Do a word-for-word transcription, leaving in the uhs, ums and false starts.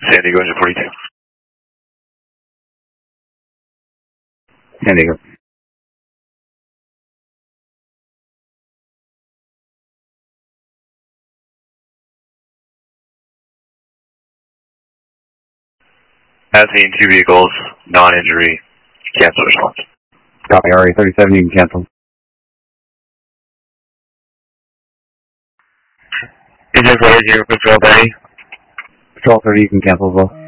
San Diego, engine forty-two. San Diego. As seen, two vehicles, non-injury, cancel response. Copy, R A thirty-seven, you can cancel. Engine forty-two, Patrol thirty. Patrol thirty, you can cancel as well.